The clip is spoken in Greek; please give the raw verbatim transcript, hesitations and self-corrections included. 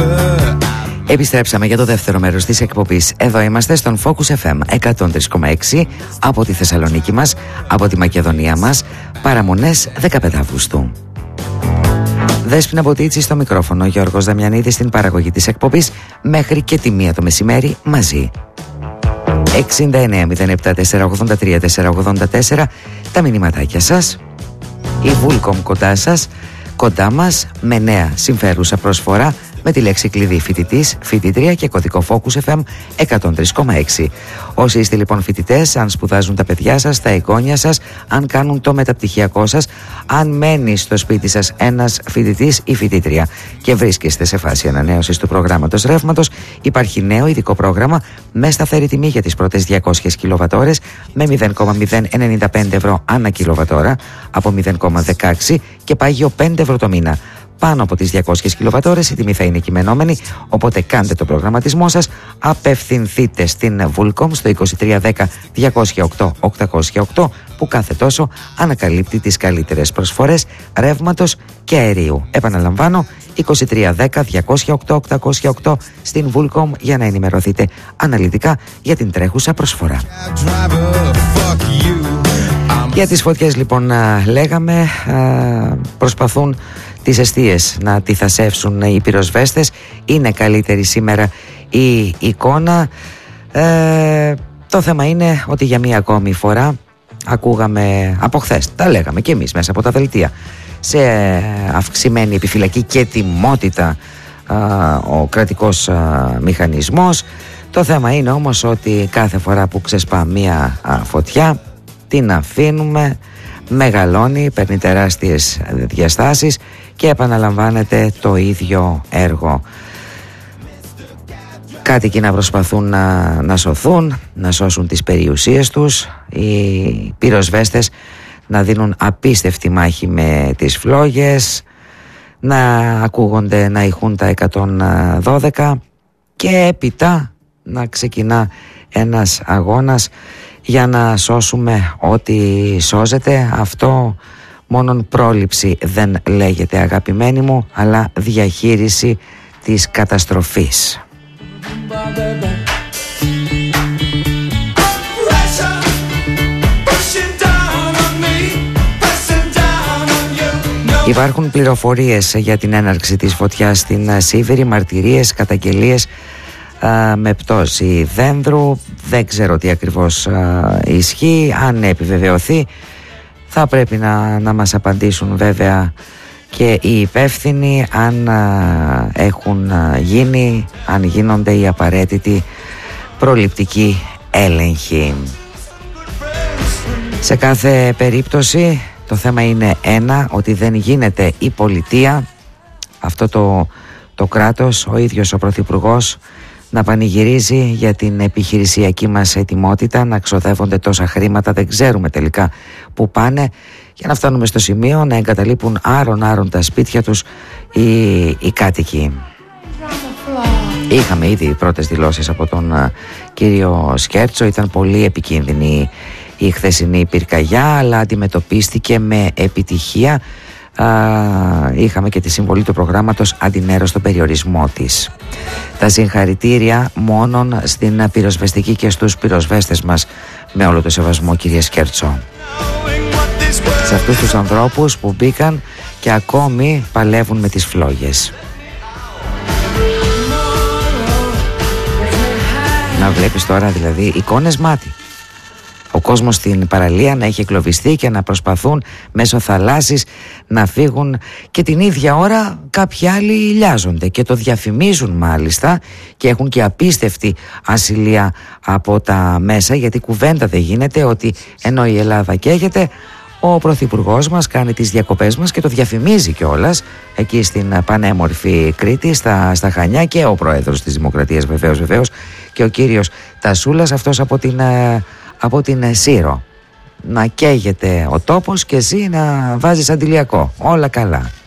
Επιστρέψαμε για το δεύτερο μέρος της εκπομπής. Εδώ είμαστε στον Focus εφ εμ εκατόν τρία κόμμα έξι από τη Θεσσαλονίκη μας, από τη Μακεδονία μας, παραμονές δεκαπέντε Αυγούστου. Δέσποινα Μποτίτσι στο μικρόφωνο, Γιώργος Δαμιανίδης στην παραγωγή της εκπομπής, μέχρι και τη μία το μεσημέρι μαζί. εξήντα εννέα μηδέν επτά τέσσερα ογδόντα τρία τέσσερα ογδόντα τέσσερα τα μηνύματάκια σας. Η Vulcom κοντά σας, κοντά μας, με νέα συμφέρουσα προσφορά, με τη λέξη κλειδί φοιτητής, φοιτήτρια και κωδικό Focus εφ εμ εκατόν τρία κόμμα έξι. Όσοι είστε λοιπόν φοιτητές, αν σπουδάζουν τα παιδιά σας, τα εγγόνια σας, αν κάνουν το μεταπτυχιακό σας, αν μένει στο σπίτι σας ένας φοιτητής ή φοιτήτρια και βρίσκεστε σε φάση ανανέωσης του προγράμματος ρεύματος, υπάρχει νέο ειδικό πρόγραμμα με σταθερή τιμή για τις πρώτες διακόσιες κιλοβατώρες με μηδέν κόμμα μηδέν ενενήντα πέντε ευρώ ανά κιλοβατόρα από μηδέν κόμμα δεκαέξι και πάγιο πέντε ευρώ το μήνα. Πάνω από τις διακόσιες κιλοβατώρες η τιμή θα είναι κειμενόμενη, οπότε κάντε το προγραμματισμό σας, απευθυνθείτε στην Vulcom στο είκοσι τρία δέκα διακόσια οκτώ οκτακόσια οκτώ που κάθε τόσο ανακαλύπτει τις καλύτερες προσφορές ρεύματος και αερίου. Επαναλαμβάνω, είκοσι τρία δέκα διακόσια οκτώ οκτακόσια οκτώ στην Vulcom για να ενημερωθείτε αναλυτικά για την τρέχουσα προσφορά. Για τις φωτιές λοιπόν λέγαμε, προσπαθούν τις εστίες να τυθασεύσουν οι πυροσβέστες. Είναι καλύτερη σήμερα η εικόνα. Ε, το θέμα είναι ότι για μία ακόμη φορά ακούγαμε από χθες, τα λέγαμε και εμείς μέσα από τα δελτία, σε αυξημένη επιφυλακή και τιμότητα α, ο κρατικός α, μηχανισμός. Το θέμα είναι όμως ότι κάθε φορά που ξεσπά μία α, φωτιά την αφήνουμε, μεγαλώνει, παίρνει τεράστιες διαστάσεις και επαναλαμβάνεται το ίδιο έργο. Κάτοικοι να προσπαθούν να, να σωθούν, να σώσουν τις περιουσίες τους, οι πυροσβέστες να δίνουν απίστευτη μάχη με τις φλόγες, να ακούγονται να ηχούν τα εκατόν δώδεκα και έπειτα να ξεκινά ένας αγώνας για να σώσουμε ό,τι σώζεται. Αυτό μόνον πρόληψη δεν λέγεται, αγαπημένοι μου, αλλά διαχείριση της καταστροφής. Υπάρχουν πληροφορίες για την έναρξη της φωτιάς στην Σίβηρη, μαρτυρίες, καταγγελίες α, με πτώση δένδρου. Δεν ξέρω τι ακριβώς α, ισχύει. Αν επιβεβαιωθεί θα πρέπει να, να μας απαντήσουν βέβαια και οι υπεύθυνοι, αν α, έχουν α, γίνει, αν γίνονται οι απαραίτητοι προληπτικοί έλεγχοι. Σε κάθε περίπτωση το θέμα είναι ένα, ότι δεν γίνεται η πολιτεία, αυτό το, το κράτος, ο ίδιος ο Πρωθυπουργός, να πανηγυρίζει για την επιχειρησιακή μας ετοιμότητα, να ξοδεύονται τόσα χρήματα, δεν ξέρουμε τελικά που πάνε, για να φτάνουμε στο σημείο να εγκαταλείπουν άρον-άρον τα σπίτια τους οι, οι κάτοικοι. Είχαμε ήδη πρώτες δηλώσεις από τον α, κύριο Σκέρτσο, ήταν πολύ επικίνδυνη η χθεσινή πυρκαγιά, αλλά αντιμετωπίστηκε με επιτυχία. Α, είχαμε και τη συμβολή του προγράμματος αντινέρω στον περιορισμό της. Τα συγχαρητήρια μόνον στην πυροσβεστική και στους πυροσβέστες μας, με όλο το σεβασμό, κύριε Σκέρτσο, σε αυτούς τους ανθρώπους που μπήκαν και ακόμη παλεύουν με τις φλόγες. Να βλέπεις τώρα δηλαδή εικόνες μάτι. Ο κόσμος στην παραλία να έχει εγκλωβιστεί και να προσπαθούν μέσω θαλάσσης να φύγουν, και την ίδια ώρα κάποιοι άλλοι λιάζονται και το διαφημίζουν μάλιστα και έχουν και απίστευτη ασυλία από τα μέσα, γιατί κουβέντα δεν γίνεται ότι ενώ η Ελλάδα καίγεται, ο Πρωθυπουργός μας κάνει τις διακοπές μας και το διαφημίζει κιόλας εκεί στην πανέμορφη Κρήτη, στα, στα Χανιά, και ο Πρόεδρος της Δημοκρατίας βεβαίως, βεβαίως και ο κύριος Τασούλας, αυτός από την... από την Σύρο. Να καίγεται ο τόπος και εσύ να βάζεις αντιλιακό. Όλα καλά.